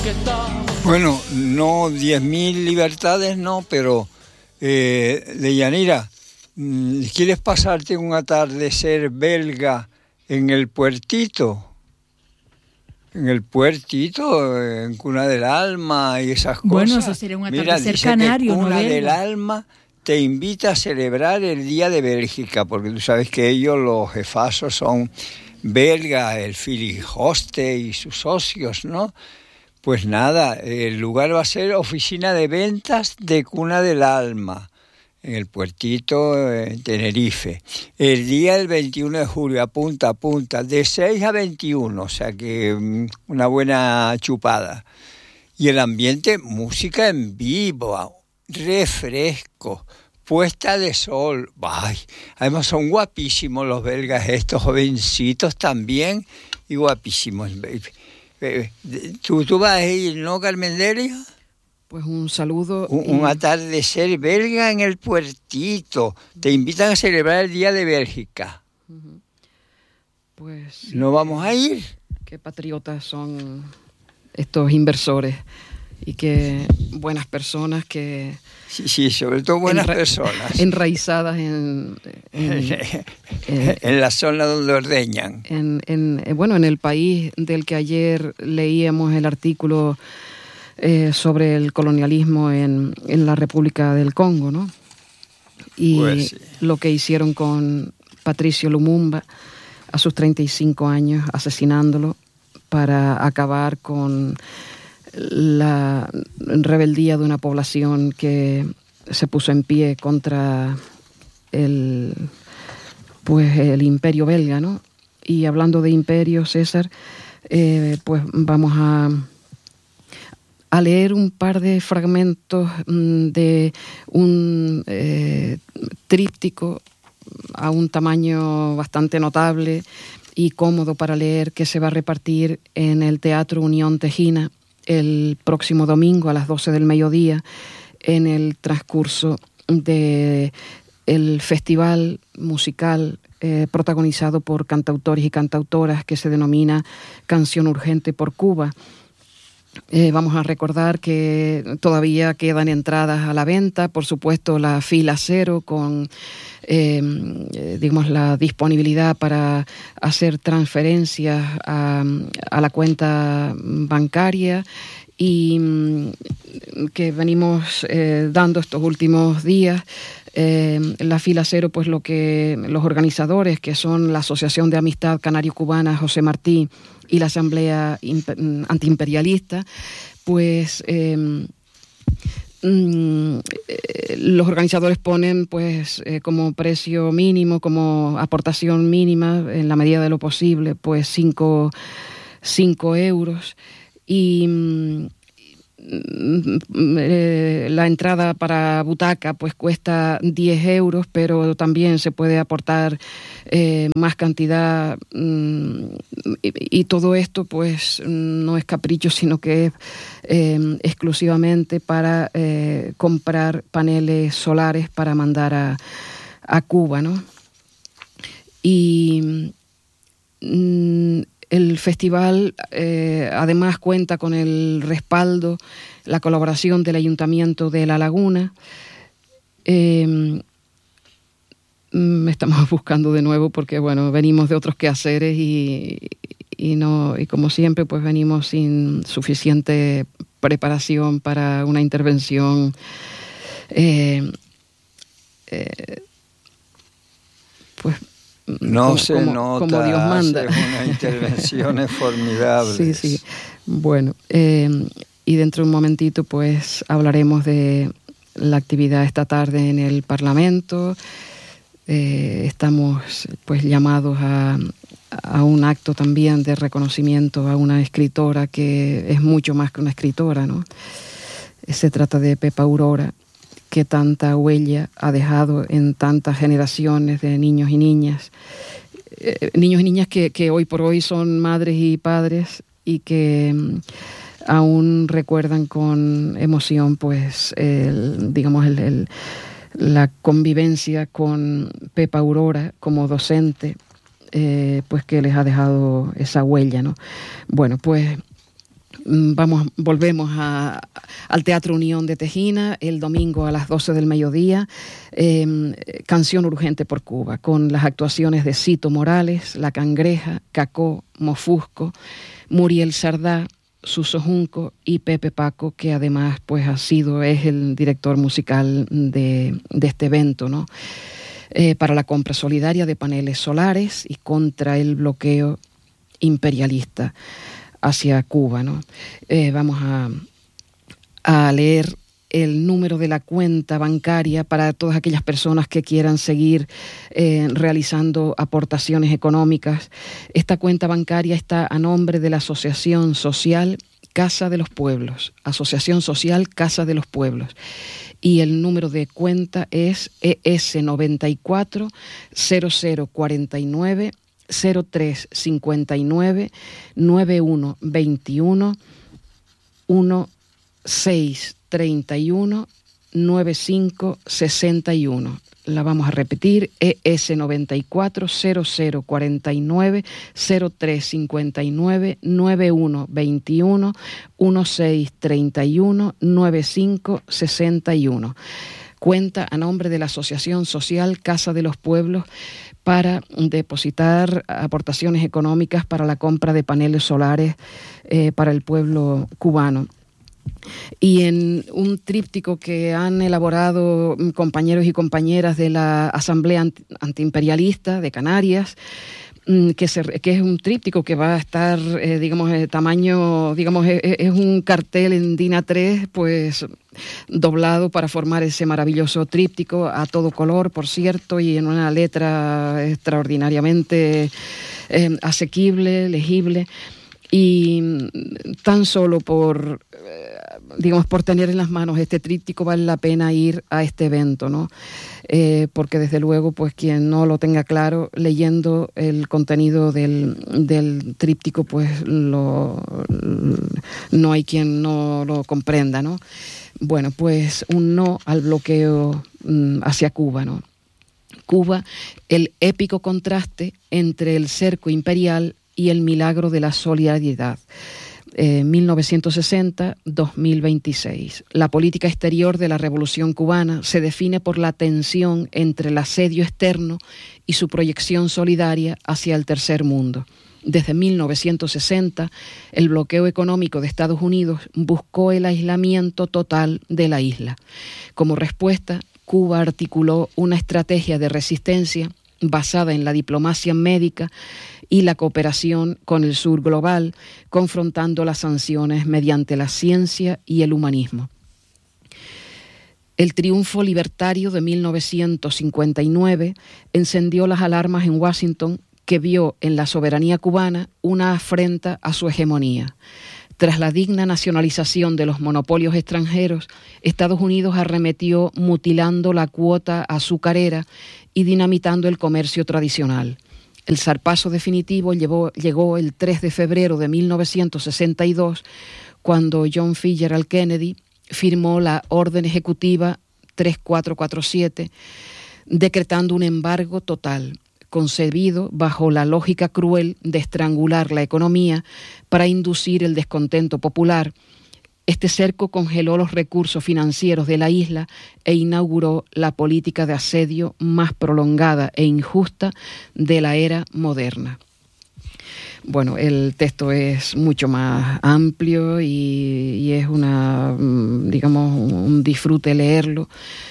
Bueno, no 10.000 libertades, no, pero Deyanira, ¿quieres pasarte un atardecer belga en el puertito? En el puertito, en Cuna del Alma y esas cosas. Bueno, eso sería un atardecer canario, ¿no? Cuna ¿no? del Alma te invita a celebrar el Día de Bélgica, porque tú sabes que ellos, los jefazos, son belgas, el Philip Hoste y sus socios, ¿no? Pues nada, el lugar va a ser oficina de ventas de Cuna del Alma, en el puertito, en Tenerife. El día del 21 de julio, apunta, de 6 a 21, o sea que una buena chupada. Y el ambiente, música en vivo, refresco, puesta de sol. Ay, además son guapísimos los belgas, estos jovencitos también, y guapísimos. ¿Tú vas a ir, no, Carmen Delia? Pues un saludo. Un atardecer belga en el puertito. Te invitan a celebrar el Día de Bélgica. Pues sí, ¿No vamos a ir? Qué patriotas son estos inversores y qué buenas personas que... Sí, sobre todo buenas personas. Enraizadas en la zona donde ordeñan. Bueno, en el país del que ayer leíamos el artículo sobre el colonialismo en la República del Congo, ¿no? Y pues sí, lo que hicieron con Patricio Lumumba a sus 35 años, asesinándolo para acabar con la rebeldía de una población que se puso en pie contra el imperio belga, ¿no? Y hablando de imperio, César, pues vamos a leer un par de fragmentos de un tríptico a un tamaño bastante notable y cómodo para leer, que se va a repartir en el Teatro Unión Tejina el próximo domingo a las 12 del mediodía, en el transcurso de el festival musical protagonizado por cantautores y cantautoras que se denomina Canción Urgente por Cuba. Vamos a recordar que todavía quedan entradas a la venta, por supuesto la fila cero con digamos la disponibilidad para hacer transferencias a la cuenta bancaria y que venimos dando estos últimos días. La fila cero, pues lo que los organizadores, que son la Asociación de Amistad Canario-Cubana José Martí y la Asamblea Antiimperialista, pues los organizadores ponen pues como precio mínimo, como aportación mínima, en la medida de lo posible, pues 5 euros. Y la entrada para butaca pues cuesta 10 euros, pero también se puede aportar más cantidad, y todo esto pues no es capricho, sino que es exclusivamente para comprar paneles solares para mandar a Cuba, ¿no? Y el festival además cuenta con el respaldo, la colaboración del Ayuntamiento de La Laguna. Estamos buscando de nuevo porque bueno, venimos de otros quehaceres y como siempre pues venimos sin suficiente preparación para una intervención pues no se nota, como Dios manda. Unas intervenciones formidables. Sí. Bueno, y dentro de un momentito pues hablaremos de la actividad esta tarde en el Parlamento. Estamos pues llamados a un acto también de reconocimiento a una escritora que es mucho más que una escritora, ¿no? Se trata de Pepa Aurora, que tanta huella ha dejado en tantas generaciones de niños y niñas. Niños y niñas que hoy por hoy son madres y padres y que aún recuerdan con emoción pues la convivencia con Pepa Aurora como docente, pues que les ha dejado esa huella, ¿no? Bueno, pues Volvemos al Teatro Unión de Tejina el domingo a las 12 del mediodía, Canción Urgente por Cuba, con las actuaciones de Cito Morales, La Cangreja, Cacó, Mofusco, Muriel Sardá, Suso Junco y Pepe Paco, que además pues es el director musical de este evento, ¿no? Para la compra solidaria de paneles solares y contra el bloqueo imperialista hacia Cuba, ¿no? Vamos a leer el número de la cuenta bancaria para todas aquellas personas que quieran seguir realizando aportaciones económicas. Esta cuenta bancaria está a nombre de la Asociación Social Casa de los Pueblos, Asociación Social Casa de los Pueblos. Y el número de cuenta es ES 94 0049 0359 9121 1631 9561. La vamos a repetir, ES 94 0049 0359 9121 1631 9561. Cuenta a nombre de la Asociación Social Casa de los Pueblos para depositar aportaciones económicas para la compra de paneles solares para el pueblo cubano. Y en un tríptico que han elaborado compañeros y compañeras de la Asamblea Antiimperialista de Canarias, que es un tríptico que va a estar, tamaño, es un cartel en DIN A3, pues doblado para formar ese maravilloso tríptico a todo color, por cierto, y en una letra extraordinariamente asequible, legible. Y tan solo por tener en las manos este tríptico vale la pena ir a este evento, ¿no? Porque desde luego, pues quien no lo tenga claro, leyendo el contenido del tríptico, pues no hay quien no lo comprenda, ¿no? Bueno, pues un no al bloqueo hacia Cuba, ¿no? Cuba, el épico contraste entre el cerco imperial y el milagro de la solidaridad. 1960-2026. La política exterior de la Revolución Cubana se define por la tensión entre el asedio externo y su proyección solidaria hacia el tercer mundo. Desde 1960, el bloqueo económico de Estados Unidos buscó el aislamiento total de la isla. Como respuesta, Cuba articuló una estrategia de resistencia basada en la diplomacia médica y la cooperación con el sur global, confrontando las sanciones mediante la ciencia y el humanismo. El triunfo libertario de 1959 encendió las alarmas en Washington, que vio en la soberanía cubana una afrenta a su hegemonía. Tras la digna nacionalización de los monopolios extranjeros, Estados Unidos arremetió mutilando la cuota azucarera y dinamitando el comercio tradicional. El zarpazo definitivo llegó el 3 de febrero de 1962, cuando John Fitzgerald Kennedy firmó la Orden Ejecutiva 3447, decretando un embargo total, concebido bajo la lógica cruel de estrangular la economía para inducir el descontento popular. Este cerco congeló los recursos financieros de la isla e inauguró la política de asedio más prolongada e injusta de la era moderna. Bueno, el texto es mucho más amplio y es un disfrute leerlo.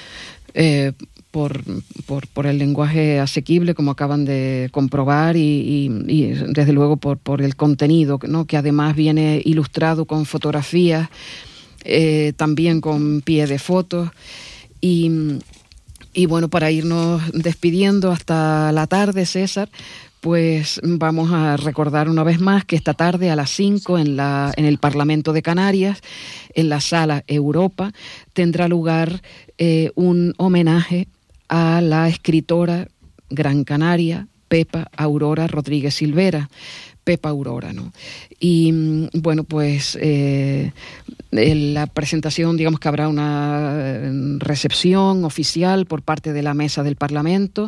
Por el lenguaje asequible, como acaban de comprobar, y desde luego por el contenido, ¿no? Que además viene ilustrado con fotografías, también con pie de fotos. Y bueno, para irnos despidiendo hasta la tarde, César, pues vamos a recordar una vez más que esta tarde a las 5 en el Parlamento de Canarias, en la Sala Europa, tendrá lugar un homenaje a la escritora gran canaria Pepa Aurora Rodríguez Silvera, Pepa Aurora, ¿no? Y bueno, pues en la presentación, digamos que habrá una recepción oficial por parte de la mesa del Parlamento.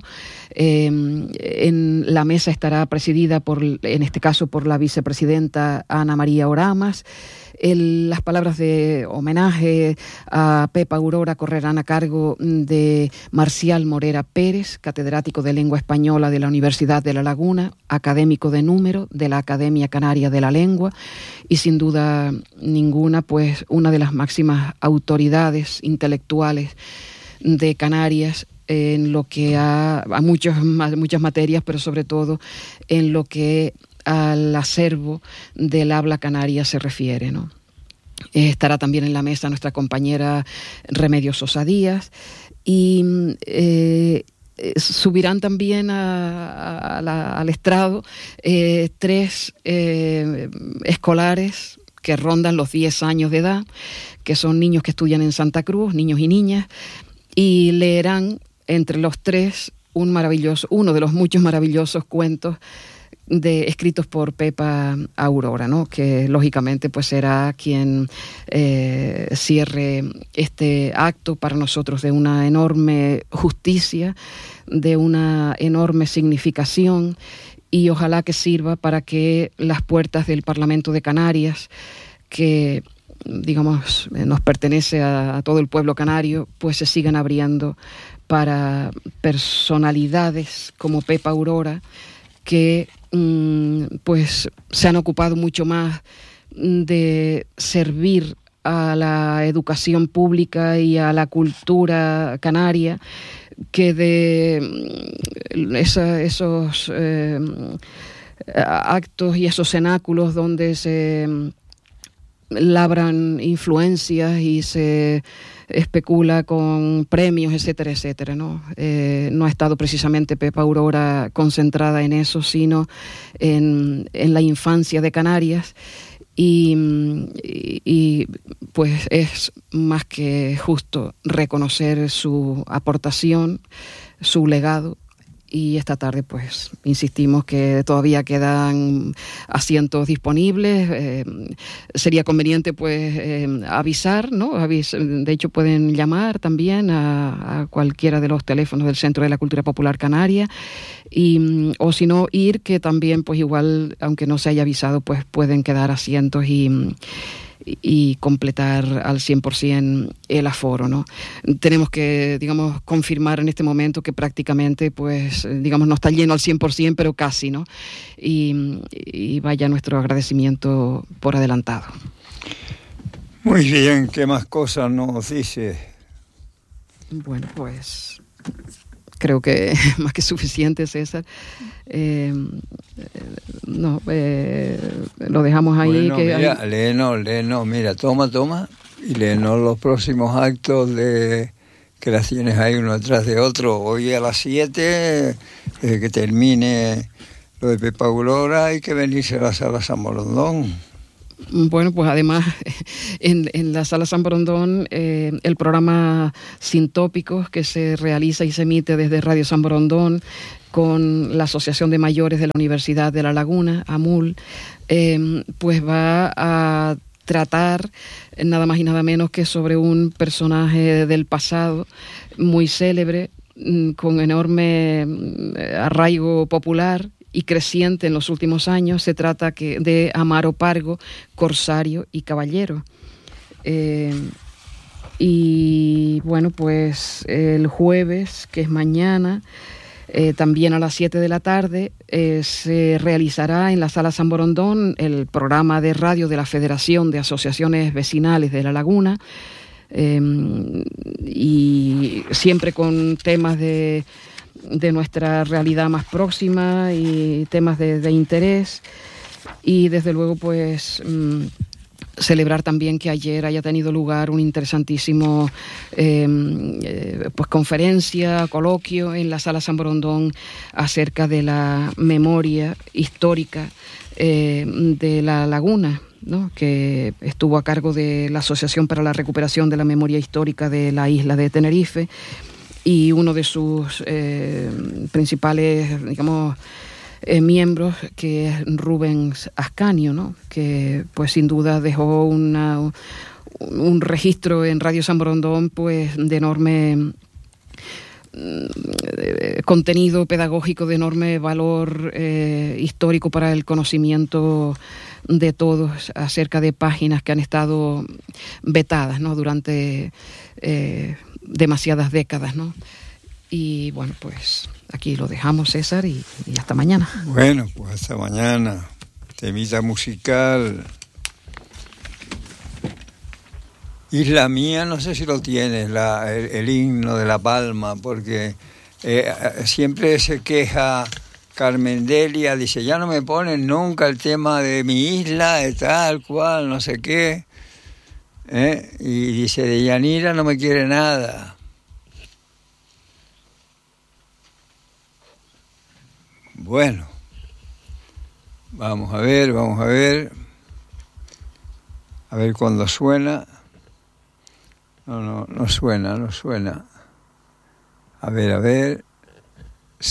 En la mesa estará presidida en este caso por la vicepresidenta Ana María Oramas. Las palabras de homenaje a Pepa Aurora correrán a cargo de Marcial Morera Pérez, catedrático de Lengua Española de la Universidad de La Laguna, académico de número de la Academia Canaria de la Lengua y sin duda ninguna, pues una de las máximas autoridades intelectuales de Canarias en lo que a muchas materias, pero sobre todo en lo que al acervo del habla canaria se refiere, ¿no? Estará también en la mesa nuestra compañera Remedios Sosa Díaz y subirán también al estrado 3 escolares que rondan los 10 años de edad, que son niños que estudian en Santa Cruz, niños y niñas, y leerán entre los 3 uno de los muchos maravillosos cuentos escritos por Pepa Aurora, ¿no? Que lógicamente pues será quien cierre este acto para nosotros de una enorme justicia, de una enorme significación, y ojalá que sirva para que las puertas del Parlamento de Canarias, que digamos nos pertenece a todo el pueblo canario, pues se sigan abriendo para personalidades como Pepa Aurora, que pues se han ocupado mucho más de servir a la educación pública y a la cultura canaria que de esos actos y esos cenáculos donde se labran influencias y se especula con premios, etcétera, etcétera, ¿no? No ha estado precisamente Pepa Aurora concentrada en eso, sino en la infancia de Canarias y pues es más que justo reconocer su aportación, su legado. Y esta tarde, pues, insistimos que todavía quedan asientos disponibles. Sería conveniente, pues, avisar, ¿no? De hecho, pueden llamar también a cualquiera de los teléfonos del Centro de la Cultura Popular Canaria. O si no, ir, que también, pues, igual, aunque no se haya avisado, pues, pueden quedar asientos y completar al 100% el aforo, ¿no? Tenemos que, digamos, confirmar en este momento que prácticamente, pues, digamos, no está lleno al 100%, pero casi, ¿no? Y vaya nuestro agradecimiento por adelantado. Muy bien, ¿qué más cosas nos dice? Bueno, pues creo que más que suficiente, César. Lo dejamos ahí. Bueno, mira, léenos, mira, toma, y léenos los próximos actos que las tienes ahí uno atrás de otro. Hoy a las 7, que termine lo de Pepa Aurora, hay que venirse a la Sala San Borondón. Bueno, pues además en la Sala San Borondón el programa Sin Tópicos, que se realiza y se emite desde Radio San Borondón con la Asociación de Mayores de la Universidad de La Laguna, AMUL, pues va a tratar nada más y nada menos que sobre un personaje del pasado muy célebre, con enorme arraigo popular y creciente en los últimos años. Se trata de Amaro Pargo, corsario y caballero. Y bueno, pues el jueves, que es mañana, también a las 7 de la tarde, se realizará en la Sala San Borondón el programa de radio de la Federación de Asociaciones Vecinales de La Laguna, y siempre con temas de nuestra realidad más próxima y temas de interés, y desde luego pues celebrar también que ayer haya tenido lugar un interesantísimo pues conferencia, coloquio en la Sala San Borondón acerca de la memoria histórica de La Laguna, ¿no? Que estuvo a cargo de la Asociación para la Recuperación de la Memoria Histórica de la isla de Tenerife, y uno de sus principales, digamos, miembros, que es Rubén Ascanio, ¿no? Que pues sin duda dejó un registro en Radio San Borondón pues de enorme contenido pedagógico, de enorme valor histórico para el conocimiento de todos acerca de páginas que han estado vetadas, ¿no?, durante demasiadas décadas, ¿no? Y bueno, pues aquí lo dejamos, César, y hasta mañana. Bueno, pues hasta mañana. Temita musical. Isla Mía, no sé si lo tienes, el himno de La Palma, porque siempre se queja Carmen Delia, dice, ya no me ponen nunca el tema de mi isla, de tal cual, no sé qué. Y dice, de Yanira no me quiere nada. Bueno, vamos a ver cuándo suena. No suena. A ver.